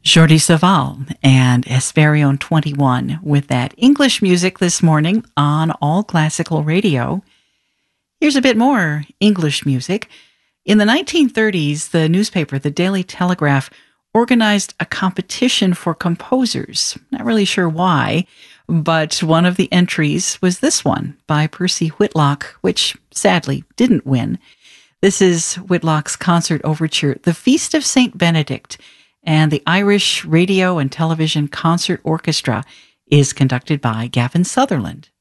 Jordi Savall and Esperion 21 with that English music this morning on All Classical Radio. Here's a bit more English music. In the 1930s, the newspaper, the Daily Telegraph, organized a competition for composers. Not really sure why, but one of the entries was this one by Percy Whitlock, which sadly didn't win. This is Whitlock's concert overture, The Feast of St. Benedict, and the Irish Radio and Television Concert Orchestra is conducted by Gavin Sutherland.